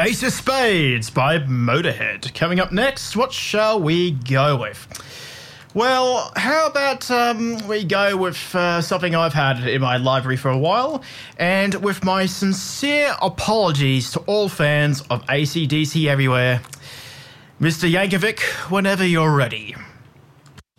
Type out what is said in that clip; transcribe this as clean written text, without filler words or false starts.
Ace of Spades by Motorhead. Coming up next, what shall we go with? Well, how about we go with something I've had in my library for a while, and with my sincere apologies to all fans of AC/DC everywhere. Mr. Yankovic, whenever you're ready.